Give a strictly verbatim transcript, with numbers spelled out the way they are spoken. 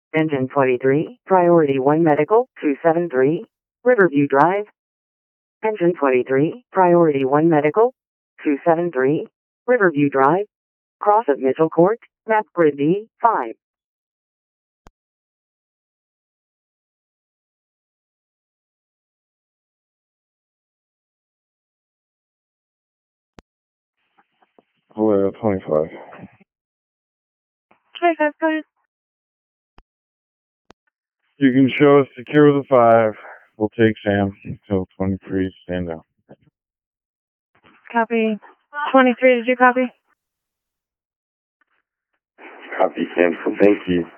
Engine twenty-three, Priority one Medical, two seven three, Riverview Drive. Engine twenty-three, Priority one Medical, two seven three, Riverview Drive. Cross of Mitchell Court, map grid D, five. Valero twenty-five. twenty-five, go ahead. You can show us secure the five. We'll take Sam until twenty-three. Stand down. Copy. twenty-three, did you copy? Copy, cancel. Thank you.